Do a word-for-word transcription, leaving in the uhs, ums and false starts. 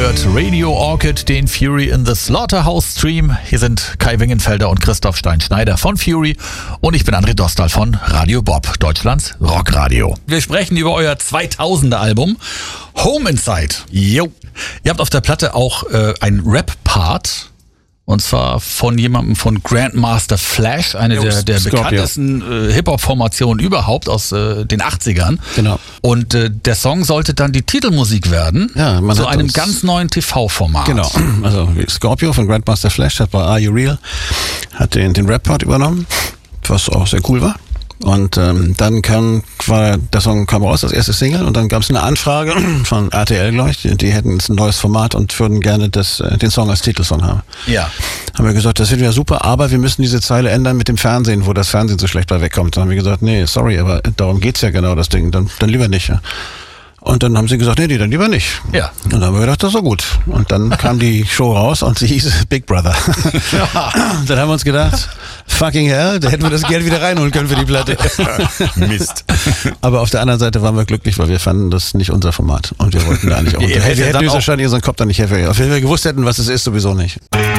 hört Radio Orchid, den Fury in the Slaughterhouse Stream. Hier sind Kai Wingenfelder und Christoph Stein-Schneider von Fury und ich bin André Dostal von Radio Bob, Deutschlands Rockradio. Wir sprechen über euer zweitausender Album Home Inside. Jo. Ihr habt auf der Platte auch äh, ein Rap-Part. Und zwar von jemandem von Grandmaster Flash, eine jo, der, der bekanntesten äh, Hip-Hop-Formationen überhaupt aus äh, den achtzigern. Genau. Und äh, der Song sollte dann die Titelmusik werden, ja, man zu hat einem uns, ganz neuen T V-Format. Genau, also Scorpio von Grandmaster Flash hat bei Are You Real, hat den, den Rap-Part übernommen, was auch sehr cool war. Und ähm, dann kam, war, der Song kam raus, das erste Single, und dann gab es eine Anfrage von R T L, glaube ich, die, die hätten jetzt ein neues Format und würden gerne das, äh, den Song als Titelsong haben. Ja. Haben wir gesagt, das wird ja super, aber wir müssen diese Zeile ändern mit dem Fernsehen, wo das Fernsehen so schlecht bei wegkommt. Dann haben wir gesagt, nee, sorry, aber darum geht's ja genau, das Ding, dann, dann lieber nicht. Ja. Und dann haben sie gesagt, nee, nee, dann lieber nicht. Ja. Und dann haben wir gedacht, das ist so gut. Und dann kam die Show raus und sie hieß Big Brother. Ja. Dann haben wir uns gedacht, fucking hell, da hätten wir das Geld wieder reinholen können für die Platte. Mist. Aber auf der anderen Seite waren wir glücklich, weil wir fanden das nicht unser Format. Und wir wollten da nicht auch. Wir hätten höchstwahrscheinlich unseren Kopf da nicht herfällen. Wenn wir gewusst hätten, was es ist, sowieso nicht.